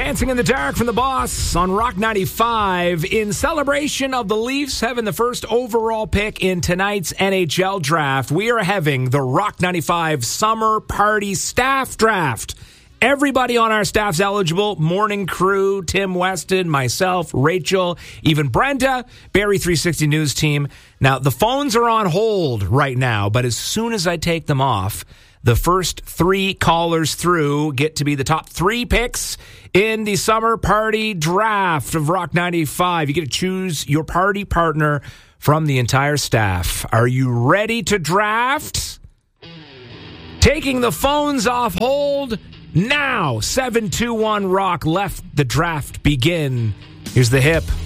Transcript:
Dancing in the Dark from the Boss on Rock 95 in celebration of the Leafs having the first overall pick in tonight's NHL draft. We are having the Rock 95 Summer Party Staff Draft. Everybody on our staff's eligible. Morning crew, Tim Weston, myself, Rachel, even Brenda, Barrie 360 News team. Now, the phones are on hold right now, but as soon as I take them off, the first three callers through get to be the top three picks in the Summer Party Draft of Rock 95. You get to choose your party partner from the entire staff. Are you ready to draft? Taking the phones off hold now. 721 Rock, let the draft begin. Here's the hip.